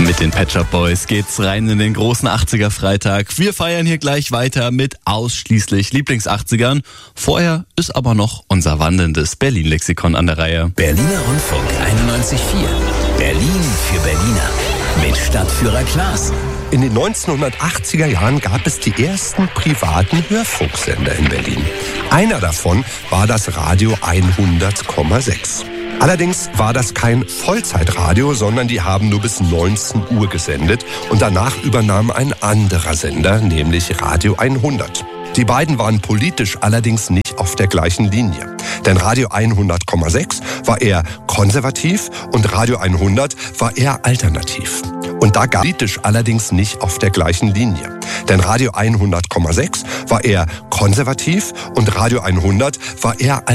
Mit den Pet Shop Boys geht's rein in den großen 80er-Freitag. Wir feiern hier gleich weiter mit ausschließlich Lieblings-80ern. Vorher ist aber noch unser wandelndes Berlin-Lexikon an der Reihe. Berliner Rundfunk 91.4. Berlin für Berliner. Mit Stadtführer Klaas. In den 1980er Jahren gab es die ersten privaten Hörfunksender in Berlin. Einer davon war das Radio 100,6. Allerdings war das kein Vollzeitradio, sondern die haben nur bis 19 Uhr gesendet und danach übernahm ein anderer Sender, nämlich Radio 100. Die beiden waren politisch allerdings nicht auf der gleichen Linie. Denn Radio 100,6 war eher konservativ und Radio 100 war eher alternativ. Und da gab es politisch allerdings nicht auf der gleichen Linie. Denn Radio 100,6 war eher konservativ und Radio 100 war eher alternativ.